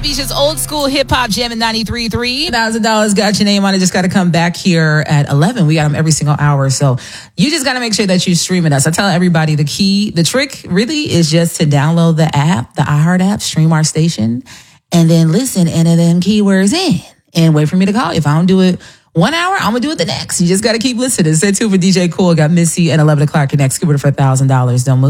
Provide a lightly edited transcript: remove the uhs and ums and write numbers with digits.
Features old school hip hop jam in 93.3. $1,000 got your name on it. Just got to come back here at 11. We got them every single hour. So you just got to make sure that you're streaming us. I tell everybody the trick really is just to download the app, the iHeart app, stream our station, and then listen, enter them keywords in and wait for me to call you. If I don't do it 1 hour, I'm going to do it the next. You just got to keep listening. Stay tuned for DJ Cool. Got Missy and 11 o'clock. Your next. Give it for $1,000. Don't move.